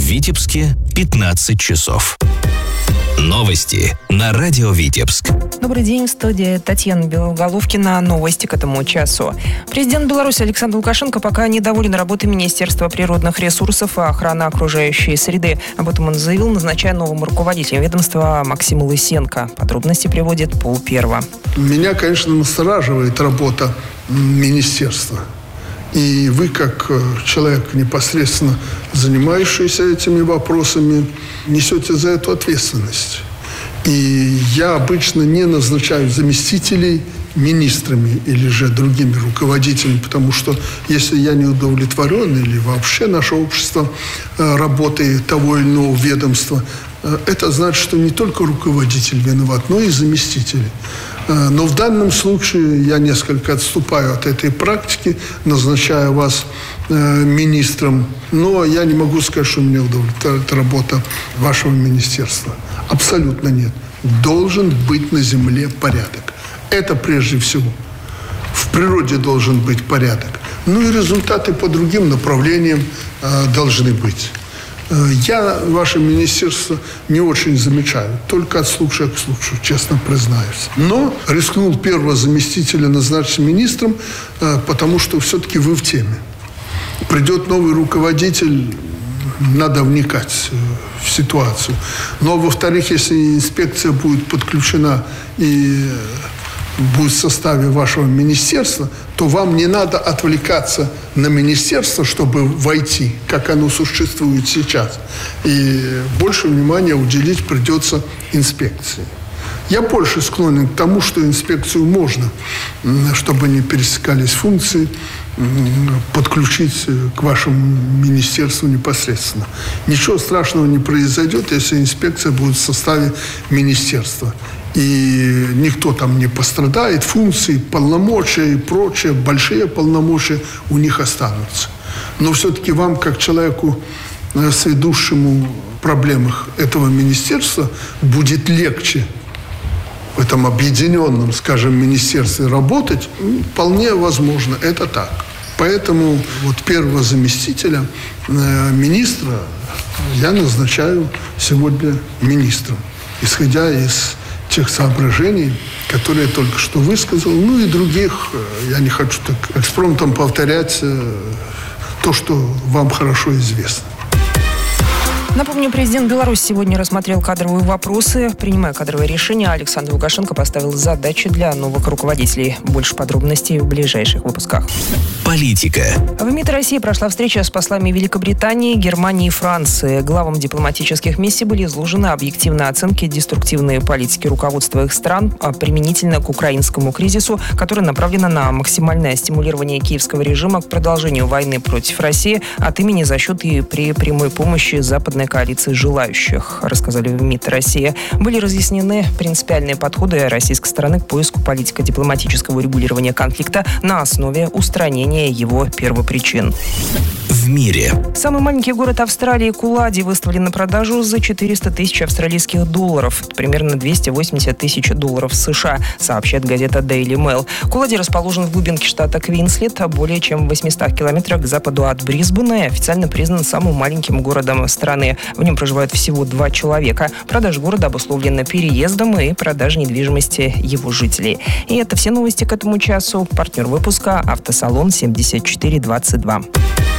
Витебске 15 часов. Новости на радио Витебск. Добрый день, в студии Татьяна Белоголовкина. Новости к этому часу. Президент Беларуси Александр Лукашенко пока недоволен работой Министерства природных ресурсов и охраны окружающей среды. Об этом он заявил, назначая новым руководителем ведомства Максима Лысенко. Подробности приводит Пол Первого. Меня, конечно, настораживает работа министерства. И вы, как человек, непосредственно занимающийся этими вопросами, несете за эту ответственность. И я обычно не назначаю заместителей министрами или же другими руководителями, потому что если я не удовлетворен или вообще наше общество работой того или иного ведомства, это значит, что не только руководитель виноват, но и заместители. Но в данном случае я несколько отступаю от этой практики, назначая вас министром. Но я не могу сказать, что меня удовлетворяет работа вашего министерства. Абсолютно нет. Должен быть на земле порядок. Это прежде всего. В природе должен быть порядок. Ну и результаты по другим направлениям должны быть. Я ваше министерство не очень замечаю, только от случая к случаю, честно признаюсь. Но рискнул первого заместителя назначить министром, потому что все-таки вы в теме. Придет новый руководитель, надо вникать в ситуацию. Но, во-вторых, если инспекция будет подключена и будет в составе вашего министерства, то вам не надо отвлекаться на министерство, чтобы войти, как оно существует сейчас. И больше внимания уделить придется инспекции. Я больше склонен к тому, что инспекцию можно, чтобы не пересекались функции, подключить к вашему министерству непосредственно. Ничего страшного не произойдет, если инспекция будет в составе министерства. И никто там не пострадает, функции, полномочия и прочее, большие полномочия у них останутся. Но все-таки вам, как человеку, сведущему в проблемах этого министерства, будет легче в этом объединенном, скажем, министерстве работать, вполне возможно, это так. Поэтому вот первого заместителя министра я назначаю сегодня министром, исходя из тех соображений, которые я только что высказал, ну и других. Я не хочу так экспромтом повторять то, что вам хорошо известно. Напомню, президент Беларуси сегодня рассмотрел кадровые вопросы. Принимая кадровые решения, Александр Лукашенко поставил задачи для новых руководителей. Больше подробностей в ближайших выпусках. Политика. В МИД России прошла встреча с послами Великобритании, Германии и Франции. Главам дипломатических миссий были изложены объективные оценки деструктивной политики руководства их стран применительно к украинскому кризису, которая направлена на максимальное стимулирование киевского режима к продолжению войны против России от имени, за счет и при прямой помощи западной коалиции желающих, рассказали в МИД России. Были разъяснены принципиальные подходы российской стороны к поиску политико-дипломатического урегулирования конфликта на основе устранения его первопричин. В мире. Самый маленький город Австралии Кулади выставили на продажу за 400 тысяч австралийских долларов. Это примерно 280 тысяч долларов США, сообщает газета Daily Mail. Кулади расположен в глубинке штата Квинсленд, более чем в 800 километрах к западу от Брисбена, и официально признан самым маленьким городом страны. В нем проживают всего 2 человека. Продажа города обусловлена переездом и продажей недвижимости его жителей. И это все новости к этому часу. Партнер выпуска — автосалон 7422.